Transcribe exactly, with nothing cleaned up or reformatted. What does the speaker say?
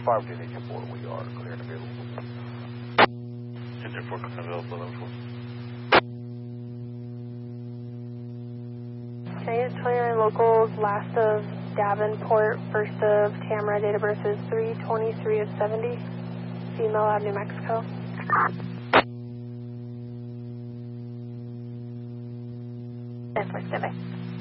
five ten eight four, we are clear and available. ten ten four, available, eleven four. Can I get twenty-nine locals, last of Davenport, first of Tamara, date of birth is three twenty-three of seventy, female out of New Mexico. ten four, stand by.